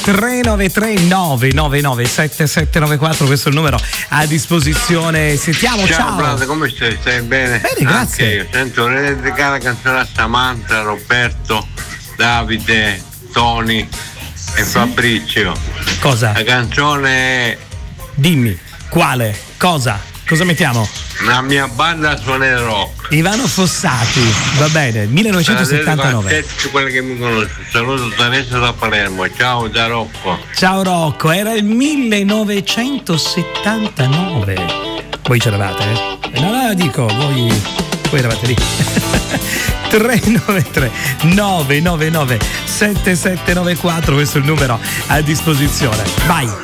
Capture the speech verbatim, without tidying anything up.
tre nove tre nove nove nove sette sette nove quattro, questo è il numero a disposizione. Sentiamo, ciao. Ciao Vlad, come stai? Stai bene? Bene, grazie. Anche io. Sento, vorrei dedicare la canzone a Samantha, Roberto, Davide, Tony e sì? Fabrizio. Cosa? La canzone è... Dimmi, quale? Cosa? Cosa mettiamo? La mia banda suona rock. Ivano Fossati, va bene, millenovecentosettantanove. Quelli che mi conoscono. Saluto Teresa da Palermo. Ciao da Rocco. Ciao Rocco, era il millenovecentosettantanove. Voi c'eravate? Eh? No, no, dico, voi, voi eravate lì. tre nove tre nove nove nove sette sette nove quattro, questo è il numero a disposizione. Vai!